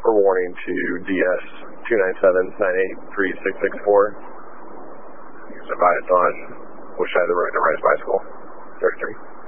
for warning to DS 297-983-664. Advised on which side of the road to Rise Bicycle. 33.